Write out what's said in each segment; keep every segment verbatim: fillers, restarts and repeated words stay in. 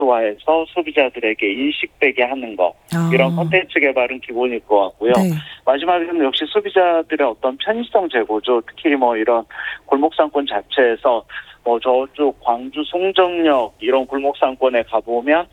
최소화해서 소비자들에게 인식되게 하는 거. 아. 이런 콘텐츠 개발은 기본일 것 같고요. 네. 마지막에는 역시 소비자들의 어떤 편의성 제고죠. 특히 뭐 이런 골목상권 자체에서 뭐 저쪽 광주 송정역 이런 골목상권에 가보면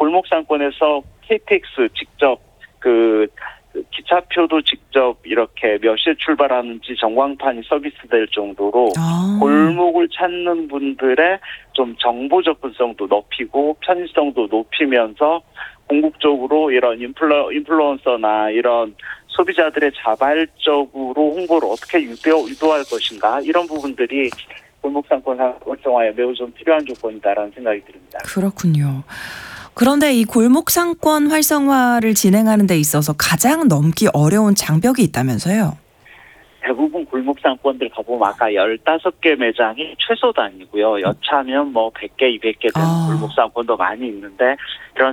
골목상권에서 케이티엑스 직접 그 기차표도 직접 이렇게 몇 시에 출발하는지 전광판이 서비스될 정도로 아. 골목을 찾는 분들의 좀 정보 접근성도 높이고 편의성도 높이면서 궁극적으로 이런 인플루, 인플루언서나 이런 소비자들의 자발적으로 홍보를 어떻게 유도, 유도할 것인가 이런 부분들이 골목상권 활성화에 매우 좀 필요한 조건이다라는 생각이 듭니다. 그렇군요. 그런데 이 골목상권 활성화를 진행하는 데 있어서 가장 넘기 어려운 장벽이 있다면서요? 대부분 골목상권들 가보면 아까 열다섯 개 매장이 최소 단위고요. 여차하면 뭐 백 개, 이백 개 되는 아. 골목상권도 많이 있는데 이런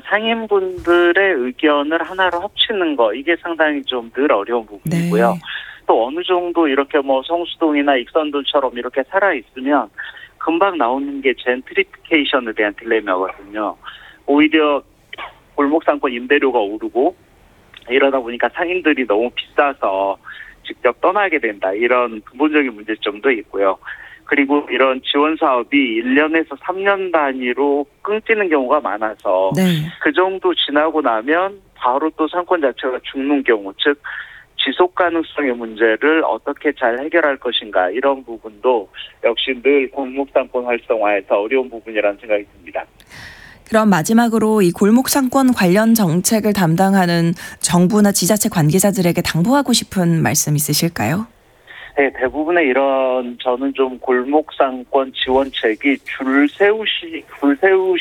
상인분들의 의견을 하나로 합치는 거 이게 상당히 좀 늘 어려운 부분이고요. 네. 또 어느 정도 이렇게 뭐 성수동이나 익선동처럼 이렇게 살아있으면 금방 나오는 게 젠트리피케이션에 대한 딜레마거든요. 오히려 골목상권 임대료가 오르고 이러다 보니까 상인들이 너무 비싸서 직접 떠나게 된다. 이런 근본적인 문제점도 있고요. 그리고 이런 지원 사업이 일 년에서 삼 년 단위로 끊기는 경우가 많아서 네. 그 정도 지나고 나면 바로 또 상권 자체가 죽는 경우, 즉 지속 가능성의 문제를 어떻게 잘 해결할 것인가 이런 부분도 역시 늘 골목상권 활성화에서 어려운 부분이라는 생각이 듭니다. 그럼 마지막으로 이 골목상권 관련 정책을 담당하는 정부나 지자체 관계자들에게 당부하고 싶은 말씀 있으실까요? 네, 대부분의 이런 저는 좀 골목상권 지원책이 줄 세우시 줄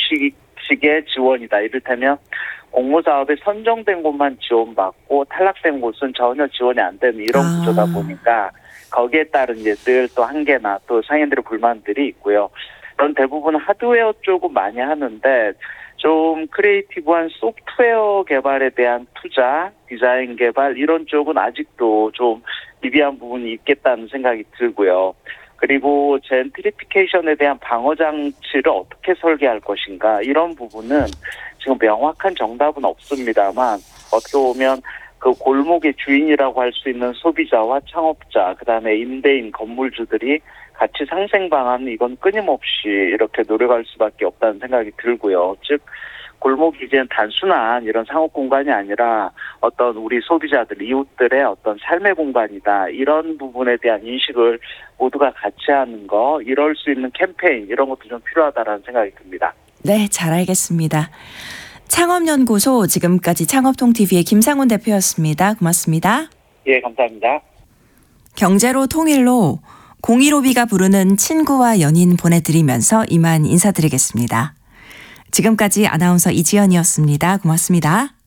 세우식의 지원이다. 이를테면 공모사업에 선정된 곳만 지원받고 탈락된 곳은 전혀 지원이 안 되는 이런 아. 구조다 보니까 거기에 따른 이제 늘 또 한계나 또 상인들의 불만들이 있고요. 그런 대부분 하드웨어 쪽은 많이 하는데 좀 크리에이티브한 소프트웨어 개발에 대한 투자, 디자인 개발 이런 쪽은 아직도 좀 미비한 부분이 있겠다는 생각이 들고요. 그리고 젠트리피케이션에 대한 방어 장치를 어떻게 설계할 것인가 이런 부분은 지금 명확한 정답은 없습니다만 어떻게 보면 그 골목의 주인이라고 할 수 있는 소비자와 창업자, 그다음에 임대인, 건물주들이 같이 상생 방안 이건 끊임없이 이렇게 노력할 수밖에 없다는 생각이 들고요. 즉 골목이 이제는 단순한 이런 상업 공간이 아니라 어떤 우리 소비자들, 이웃들의 어떤 삶의 공간이다. 이런 부분에 대한 인식을 모두가 같이 하는 거, 이럴 수 있는 캠페인 이런 것도 좀 필요하다라는 생각이 듭니다. 네, 잘 알겠습니다. 창업연구소 지금까지 창업통티비의 김상훈 대표였습니다. 고맙습니다. 예, 감사합니다. 경제로 통일로 공일오비가 부르는 친구와 연인 보내드리면서 이만 인사드리겠습니다. 지금까지 아나운서 이지연이었습니다. 고맙습니다.